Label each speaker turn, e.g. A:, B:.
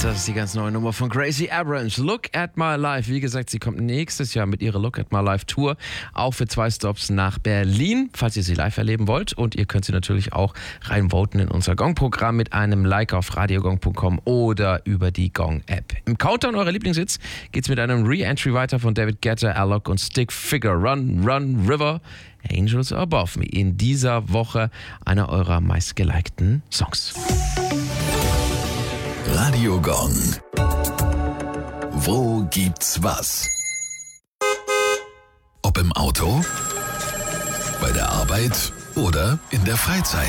A: Das ist die ganz neue Nummer von Gracie Abrams. Look at My Life. Wie gesagt, sie kommt nächstes Jahr mit ihrer Look at My Life Tour auch für 2 Stops nach Berlin, falls ihr sie live erleben wollt. Und ihr könnt sie natürlich auch reinvoten in unser Gong-Programm mit einem Like auf radiogong.com oder über die Gong-App. Im Countdown eurer Lieblingshits geht's mit einem Re-Entry weiter von David Guetta, Alok und Stick Figure. Run, Run, River, Angels Above Me. In dieser Woche einer eurer meistgelikten Songs.
B: Radio Gong. Wo gibt's was? Ob im Auto, bei der Arbeit oder in der Freizeit.